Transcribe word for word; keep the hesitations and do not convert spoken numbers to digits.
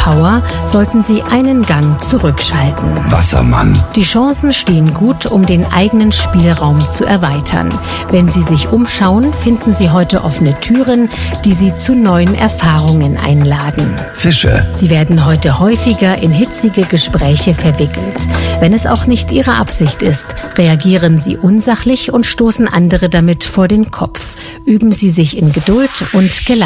Power, sollten Sie einen Gang zurückschalten. Wassermann. Die Chancen stehen gut, um den eigenen Spielraum zu erweitern. Wenn Sie sich umschauen, finden Sie heute offene Türen, die Sie zu neuen Erfahrungen einladen. Fische. Sie werden heute häufiger in hitzige Gespräche verwickelt. Wenn es auch nicht Ihre Absicht ist, reagieren Sie unsachlich und stoßen andere damit vor den Kopf. Üben Sie sich in Geduld und Gelassenheit.